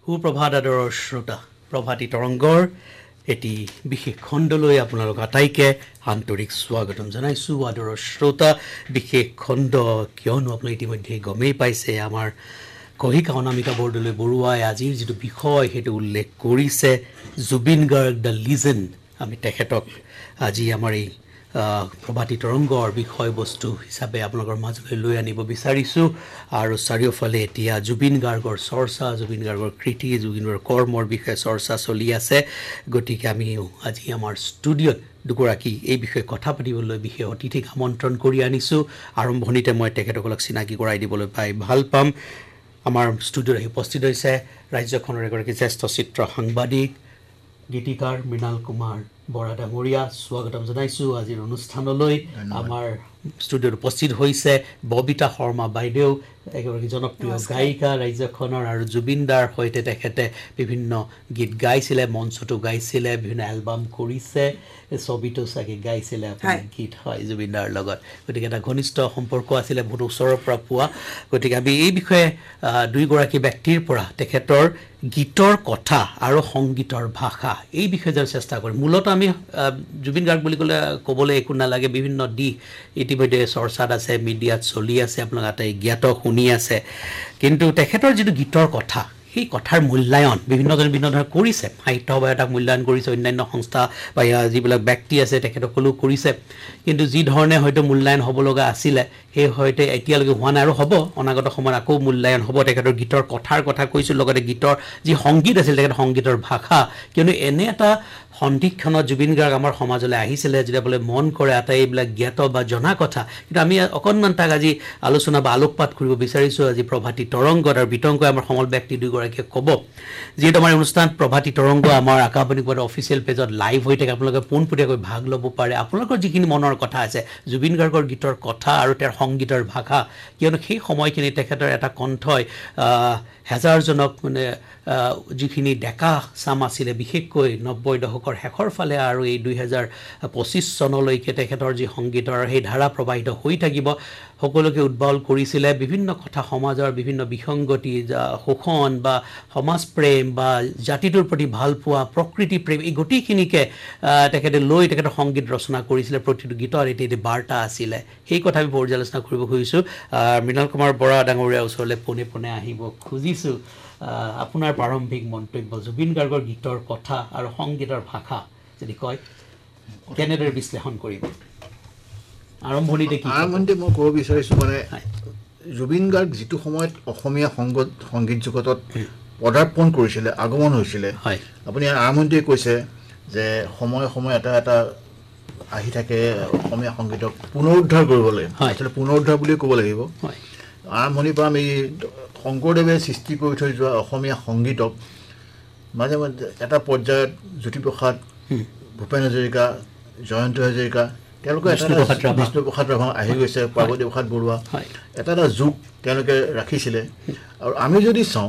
সুপ্ৰভাত আদৰৰ শ্ৰোতা প্ৰভাতী তৰংগৰ এটি বিশেষ খণ্ডলৈ আপোনালোক আটাইকে আন্তৰিক স্বাগতম জনাইছোঁ আদৰৰ শ্ৰোতা বিশেষ খণ্ড কিয়নো আপুনি ইতিমধ্যে গমেই পাইছে আমাৰ কহিকা অনামিকা বৰদলৈ বৰুৱাই আজিৰ যিটো বিষয় সেইটো উল্লেখ কৰিছে জুবিন গাৰ্গ দ্য লিজেণ্ড আমি তেখেতক আজি আমাৰ এই প্ৰভাতী তৰংগৰ বিষয়বস্তু হিচাপে আপোনালোকৰ মাজলৈ লৈ আনিব বিচাৰিছোঁ আৰু চাৰিওফালে এতিয়া জুবিন গাৰ্গৰ চৰ্চা জুবিন গাৰ্গৰ কৃতি জুবিন গাৰ্গৰ কৰ্মৰ বিষয়ে চৰ্চা চলি আছে গতিকে আমি আজি আমাৰ ষ্টুডিঅ'ত দুগৰাকী এই বিষয়ে কথা পাতিবলৈ বিশেষ অতিথিক আমন্ত্ৰণ কৰি আনিছোঁ আৰম্ভণিতে মই তেখেতসকলক চিনাকি কৰাই দিবলৈ পাই ভাল পাম আমাৰ ষ্টুডিঅ'ত আহি উপস্থিত হৈছে ৰাজ্যখনৰ এগৰাকী জ্যেষ্ঠ চিত্ৰ সাংবাদিক গীতিকাৰ মৃণাল কুমাৰ বৰা ডাঙৰীয়া স্বাগতম জনাইছোঁ আজিৰ অনুষ্ঠানলৈ আমাৰ ষ্টুডিঅ'ত উপস্থিত হৈছে ববিতা শৰ্মা বাইদেউ এগৰাকী জনপ্ৰিয় গায়িকা ৰাজ্যখনৰ আৰু জুবিন দাৰ সৈতে তেখেতে বিভিন্ন গীত গাইছিলে মঞ্চতো গাইছিলে বিভিন্ন এলবাম কৰিছে ছবিটো চাগে গাইছিলে আপোনাৰ গীত হয় জুবিন দাৰ লগত গতিকে এটা ঘনিষ্ঠ সম্পৰ্ক আছিলে বহুত ওচৰৰ পৰা পোৱা গতিকে আমি এই বিষয়ে দুইগৰাকী ব্যক্তিৰ পৰা তেখেতৰ গীতৰ কথা আৰু সংগীতৰ ভাষা এই বিষয়ে যে চেষ্টা কৰিম মূলত আমি জুবিন গাৰ্গ বুলি ক'বলৈ একো নালাগে বিভিন্ন দিশ ইতিমধ্যে চৰ্চাত আছে মিডিয়াত চলি আছে আপোনালোক আটাই জ্ঞাত শুনি আছে কিন্তু তেখেতৰ যিটো গীতৰ কথা সেই কথাৰ মূল্যায়ন বিভিন্নজনে বিভিন্ন ধৰণে কৰিছে সাহিত্য সভাই এটাক মূল্যায়ন কৰিছে অন্যান্য সংস্থা বা যিবিলাক ব্যক্তি আছে তেখেতসকলেও কৰিছে কিন্তু যি ধৰণে হয়তো মূল্যায়ন হ'ব লগা আছিলে সেই হয়তো এতিয়ালৈকে হোৱা নাই আৰু হ'ব অনাগত সময়ত আকৌ মূল্যায়ন হ'ব তেখেতৰ গীতৰ কথাৰ কথা কৈছোঁ লগতে গীতৰ যি সংগীত আছিল তেখেতৰ সংগীতৰ ভাষা কিয়নো এনে এটা সন্ধিক্ষণত জুবিন গাৰ্গ আমাৰ সমাজলৈ আহিছিলে যেতিয়া বোলে মন কৰে আটাই এইবিলাক জ্ঞাত বা জনা কথা কিন্তু আমি অকণমান তাক আজি আলোচনা বা আলোকপাত কৰিব বিচাৰিছোঁ আজি প্ৰভাতী তৰংগত আৰু বিতংকৈ আমাৰ সমল ব্যক্তি দুগৰাকীয়ে ক'ব যিহেতু আমাৰ অনুষ্ঠান প্ৰভাতী তৰংগ আমাৰ আকাশবাণী অফিচিয়েল পেজত লাইভ হৈ থাকে আপোনালোকে পোনপটীয়াকৈ ভাগ ল'ব পাৰে আপোনালোকৰ যিখিনি মনৰ কথা আছে জুবিন গাৰ্গৰ গীতৰ কথা আৰু তেওঁৰ সংগীতৰ ভাষা কিয়নো সেই সময়খিনি তেখেতৰ এটা কণ্ঠই হেজাৰজনক মানে যিখিনি ডেকা চাম আছিলে বিশেষকৈ 90 দশকৰ শেষৰ ফালে আৰু এই 2025 চনলৈকে তেখেতৰ যি সংগীতৰ সেই ধাৰা প্ৰবাহিত হৈ থাকিব সকলোকে উদ্বল কৰিছিলে বিভিন্ন কথা সমাজৰ বিভিন্ন বিসংগতি শোষণ বা সমাজ প্ৰেম বা জাতিটোৰ প্ৰতি ভাল পোৱা প্ৰকৃতি প্ৰেম এই গোটেইখিনিকে তেখেতে লৈ তেখেতৰ সংগীত ৰচনা কৰিছিলে প্ৰতিটো গীতৰ এটি বাৰ্তা আছিলে সেই কথা আমি পৰ্যালোচনা কৰিব খুজিছোঁ মৃণাল কুমাৰ বৰা ডাঙৰীয়াৰ ওচৰলৈ পোনে পোনে আহিব খুজিছোঁ আপোনাৰ প্ৰাৰম্ভিক মন্তব্য জুবিন গাৰ্গৰ গীতৰ কথা আৰু সংগীতৰ ভাষা যদি কয় কেনেদৰে বিশ্লেষণ কৰিব আৰম্ভণিতে মই ক'ব বিচাৰিছোঁ মানে জুবিন গাৰ্গ যিটো সময়ত অসমীয়া সংগীত জগতত পদাৰ্পণ কৰিছিলে আগমন হৈছিলে আপুনি আৰম্ভণিতে কৈছে যে সময়ে সময়ে এটা এটা আহি থাকে অসমীয়া সংগীতক পুনৰুদ্ধাৰ কৰিবলৈ আচলতে পুনৰুদ্ধাৰ বুলিয়ে ক'ব লাগিব আৰম্ভণিৰ পৰা আমি শংকৰদেৱে সৃষ্টি কৰি থৈ যোৱা অসমীয়া সংগীতক মাজে মাজে এটা পৰ্যায়ত জ্যোতিপ্ৰসাদ ভূপেন হাজৰিকা জয়ন্ত হাজৰিকা তেওঁলোকে বিষ্ণুপ্ৰসাদ ৰাভা আহি গৈছে পাৰ্বতী প্ৰসাদ বৰুৱা এটা এটা যুগ তেওঁলোকে ৰাখিছিলে আৰু আমি যদি চাওঁ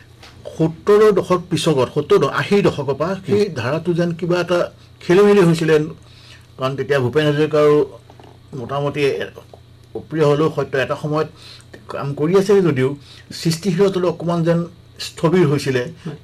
70 দশক পিছত 80 দশকৰ পৰা সেই ধাৰাটো যেন কিবা এটা খেলি মেলি হৈছিলে কাৰণ তেতিয়া ভূপেন হাজৰিকাৰো মোটামুটি অপ্ৰিয় হ'লেও সত্য এটা সময়ত কাম কৰি আছে যদিও সৃষ্টিশীলতাটো অকণমান যেন স্থবিৰ হৈছিলে